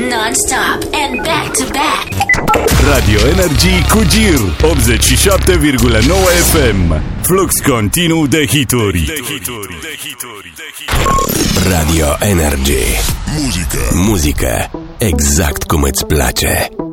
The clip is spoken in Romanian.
non-stop and back-to-back. Radio Energy cu Gir 87,9 FM. Flux continuu de hituri. Radio Energy. Muzică exact cum îți place.